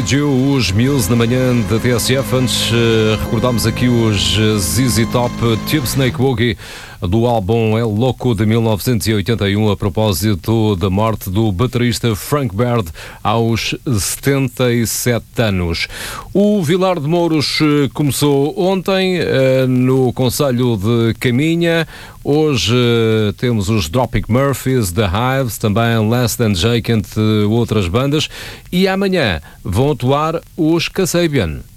You, os Muse na manhã da TSF. Antes recordámos aqui os ZZ Top, Tube Snake Boogie, do álbum El Loco de 1981, a propósito da morte do baterista Frank Baird aos 77 anos. O Vilar de Mouros começou ontem no concelho de Caminha. Hoje temos os Dropkick Murphys, The Hives, também Less Than Jake, entre outras bandas. E amanhã vão atuar os Kasabian.